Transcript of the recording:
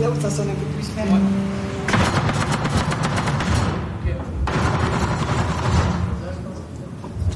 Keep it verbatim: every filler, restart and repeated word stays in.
là où ça sonne un peu plus ferme.